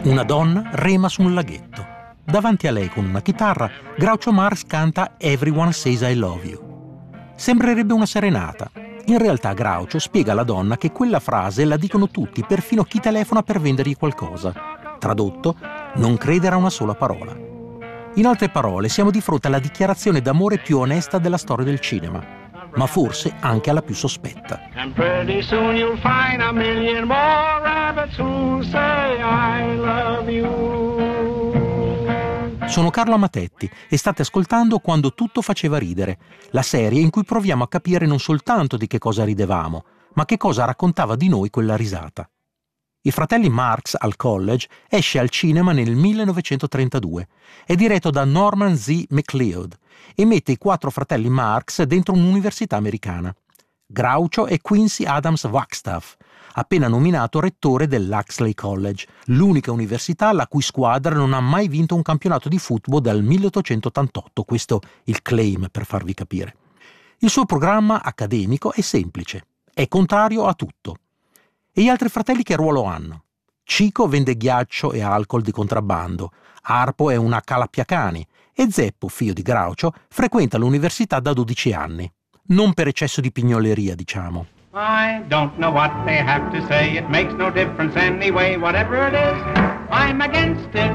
Una donna rema su un laghetto. Davanti a lei, con una chitarra, Groucho Marx canta Everyone Says I Love You. Sembrerebbe una serenata. In realtà Groucho spiega alla donna che quella frase la dicono tutti, perfino chi telefona per vendergli qualcosa. Tradotto, non credere a una sola parola. In altre parole, siamo di fronte alla dichiarazione d'amore più onesta della storia del cinema, ma forse anche alla più sospetta. And pretty soon you'll find a million more rabbits who say I love you. Sono Carlo Amatetti e state ascoltando Quando tutto faceva ridere, la serie in cui proviamo a capire non soltanto di che cosa ridevamo, ma che cosa raccontava di noi quella risata. I fratelli Marx al College esce al cinema nel 1932. È diretto da Norman Z. MacLeod e mette i 4 fratelli Marx dentro un'università americana. Groucho è Quincy Adams Wagstaff, appena nominato rettore dell'Huxley College, l'unica università la cui squadra non ha mai vinto un campionato di football dal 1888, questo il claim per farvi capire. Il suo programma accademico è semplice, è contrario a tutto. E gli altri fratelli che ruolo hanno? Cico vende ghiaccio e alcol di contrabbando, Arpo è una calappiacani e Zeppo, figlio di Groucho, frequenta l'università da 12 anni. Non per eccesso di pignoleria, diciamo. I don't know what they have to say, it makes no difference anyway, whatever it is, I'm against it.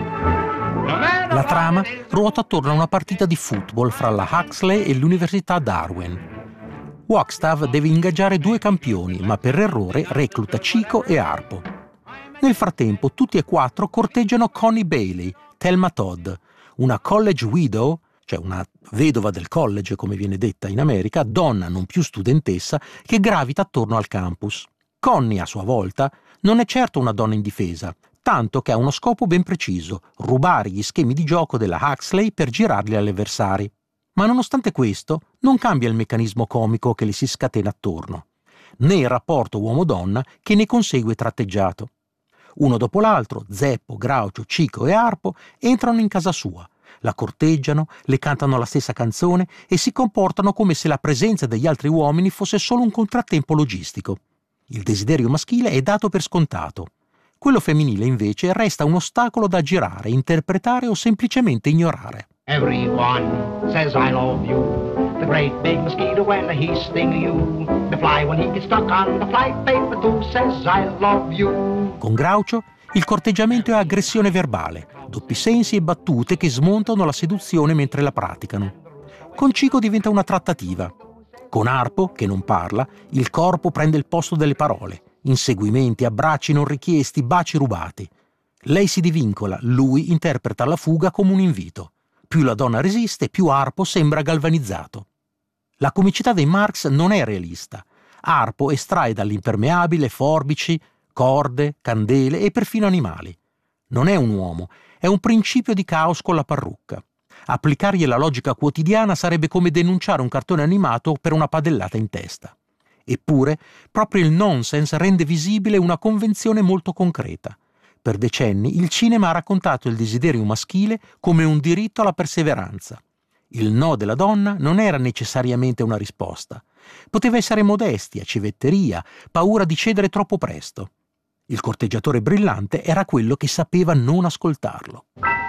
La trama ruota attorno a una partita di football fra la Huxley e l'Università Darwin. Wagstaff deve ingaggiare 2 campioni, ma per errore recluta Cico e Arpo. Nel frattempo, tutti e 4 corteggiano Connie Bailey, Thelma Todd, una college widow, cioè una vedova del college come viene detta in America, donna non più studentessa, che gravita attorno al campus. Connie, a sua volta, non è certo una donna indifesa, tanto che ha uno scopo ben preciso, rubare gli schemi di gioco della Huxley per girarli agli avversari. Ma nonostante questo, non cambia il meccanismo comico che le si scatena attorno, né il rapporto uomo-donna che ne consegue tratteggiato. Uno dopo l'altro, Zeppo, Groucho, Cico e Arpo entrano in casa sua, la corteggiano, le cantano la stessa canzone e si comportano come se la presenza degli altri uomini fosse solo un contrattempo logistico. Il desiderio maschile è dato per scontato. Quello femminile, invece, resta un ostacolo da girare, interpretare o semplicemente ignorare. Everyone says I love you. The great big mosquito when he stings you. The fly when he gets stuck on the fly paper too says I love you. Con Groucho il corteggiamento è aggressione verbale, doppi sensi e battute che smontano la seduzione mentre la praticano. Con Cico diventa una trattativa. Con Arpo, che non parla, il corpo prende il posto delle parole. Inseguimenti, abbracci non richiesti, baci rubati. Lei si divincola, lui interpreta la fuga come un invito. Più la donna resiste, più Arpo sembra galvanizzato. La comicità dei Marx non è realista. Arpo estrae dall'impermeabile forbici, corde, candele e perfino animali. Non è un uomo, è un principio di caos con la parrucca. Applicargli la logica quotidiana sarebbe come denunciare un cartone animato per una padellata in testa. Eppure, proprio il nonsense rende visibile una convenzione molto concreta. Per decenni il cinema ha raccontato il desiderio maschile come un diritto alla perseveranza. Il no della donna non era necessariamente una risposta. Poteva essere modestia, civetteria, paura di cedere troppo presto. Il corteggiatore brillante era quello che sapeva non ascoltarlo.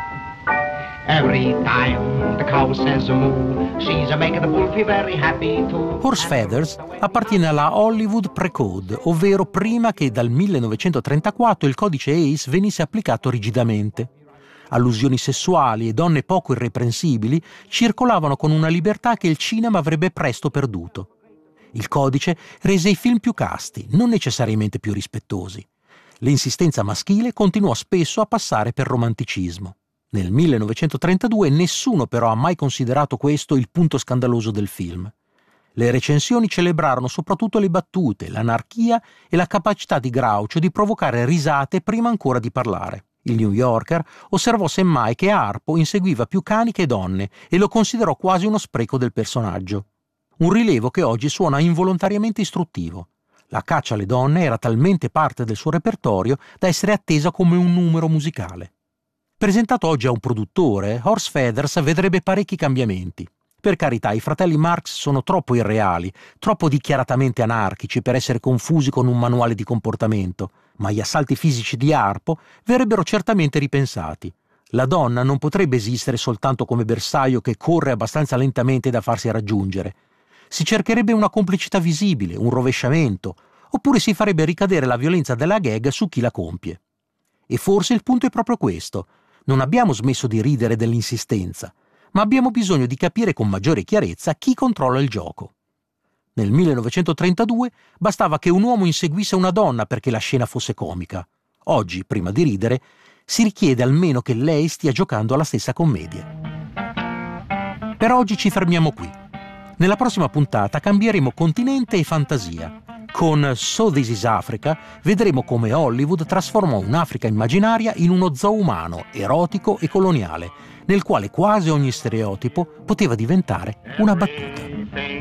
Every time the cow says moo, she's a making the bull feel very happy too. Horse Feathers appartiene alla Hollywood Pre-Code, ovvero prima che dal 1934 il codice Hays venisse applicato rigidamente. Allusioni sessuali e donne poco irreprensibili circolavano con una libertà che il cinema avrebbe presto perduto. Il codice rese i film più casti, non necessariamente più rispettosi. L'insistenza maschile continuò spesso a passare per romanticismo. Nel 1932 nessuno però ha mai considerato questo il punto scandaloso del film. Le recensioni celebrarono soprattutto le battute, l'anarchia e la capacità di Groucho di provocare risate prima ancora di parlare. Il New Yorker osservò semmai che Arpo inseguiva più cani che donne e lo considerò quasi uno spreco del personaggio. Un rilevo che oggi suona involontariamente istruttivo. La caccia alle donne era talmente parte del suo repertorio da essere attesa come un numero musicale. Presentato oggi a un produttore, Horse Feathers vedrebbe parecchi cambiamenti. Per carità, i fratelli Marx sono troppo irreali, troppo dichiaratamente anarchici per essere confusi con un manuale di comportamento, ma gli assalti fisici di Harpo verrebbero certamente ripensati. La donna non potrebbe esistere soltanto come bersaglio che corre abbastanza lentamente da farsi raggiungere. Si cercherebbe una complicità visibile, un rovesciamento, oppure si farebbe ricadere la violenza della gag su chi la compie. E forse il punto è proprio questo. Non abbiamo smesso di ridere dell'insistenza, ma abbiamo bisogno di capire con maggiore chiarezza chi controlla il gioco. Nel 1932 bastava che un uomo inseguisse una donna perché la scena fosse comica. Oggi, prima di ridere, si richiede almeno che lei stia giocando alla stessa commedia. Per oggi ci fermiamo qui. Nella prossima puntata cambieremo continente e fantasia. Con So This Is Africa vedremo come Hollywood trasformò un'Africa immaginaria in uno zoo umano, erotico e coloniale, nel quale quasi ogni stereotipo poteva diventare una battuta.